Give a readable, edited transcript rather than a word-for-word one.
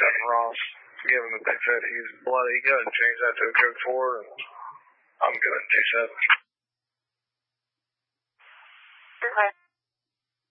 something Ross, given that they said he's bloody. Go ahead and change that to a code 4, and I'm good at 27. Okay.